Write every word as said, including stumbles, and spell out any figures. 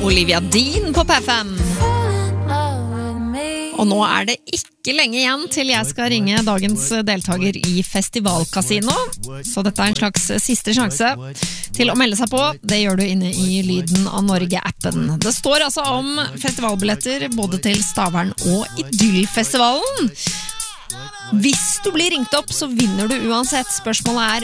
Olivia Dean på P fem. Og nå er det ikke lenge igjen til jeg skal ringe dagens deltager i Festivalkasino. Så dette er en slags siste sjanse til å melde seg på. Det gjør du inne i Lyden av Norge-appen. Det står altså om festivalbilletter både til Stavern og Idyllfestivalen. Hvis du blir ringt opp, så vinner du uansett. Spørsmålet er